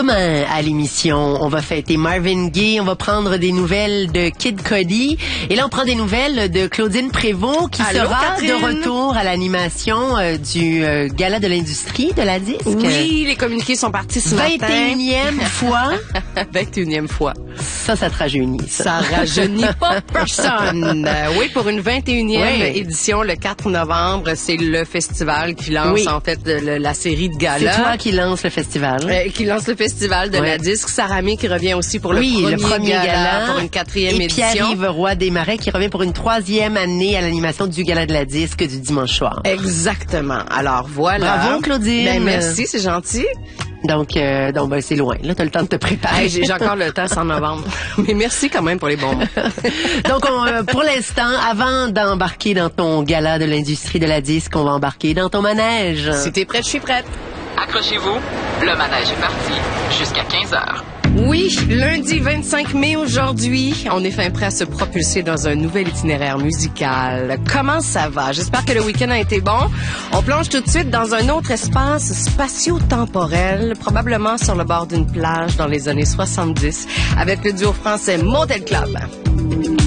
Demain, à l'émission, on va fêter Marvin Gaye, on va prendre des nouvelles de Kid Cudi. Et là, on prend des nouvelles de Claudine Prévost, qui sera Catherine. de retour à l'animation du Gala de l'industrie de la disque. Oui, les communiqués sont partis ce matin. 21e fois. 21e fois. Ça te rajeunit, ça. Ça rajeunit pas personne. Oui, pour une 21e édition, le 4 novembre, c'est le festival qui lance en fait la série de galas. C'est toi qui lance le festival. Qui lance le festival de la disque. Sarah May qui revient aussi pour le premier gala pour une 4e édition. Et Pierre-Yves Roy Desmarais qui revient pour une 3e année à l'animation du Gala de la disque du dimanche soir. Exactement. Alors voilà. Bravo Claudine. Ben, merci, c'est gentil. Donc ben, c'est loin. Là, t'as le temps de te préparer. Hey, j'ai encore le temps, c'est en novembre. Mais merci quand même pour les bons mots. Donc, pour l'instant, avant d'embarquer dans ton gala de l'industrie de la disque, on va embarquer dans ton manège. Si t'es prête, je suis prête. Accrochez-vous, le manège est parti jusqu'à 15h. Oui, lundi 25 mai aujourd'hui, on est fin prêt à se propulser dans un nouvel itinéraire musical. Comment ça va? J'espère que le week-end a été bon. On plonge tout de suite dans un autre espace spatio-temporel, probablement sur le bord d'une plage dans les années 70, avec le duo français Motel Club.